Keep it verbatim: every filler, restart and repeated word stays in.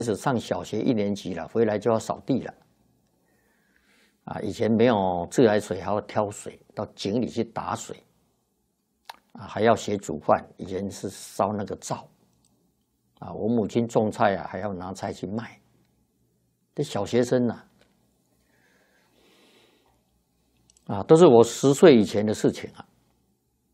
开始上小学一年级了，回来就要扫地了。啊，以前没有自来水，还要挑水，到井里去打水。啊，还要学煮饭，以前是烧那个灶。啊，我母亲种菜啊，还要拿菜去卖。这小学生呐、啊，啊，都是我十岁以前的事情啊。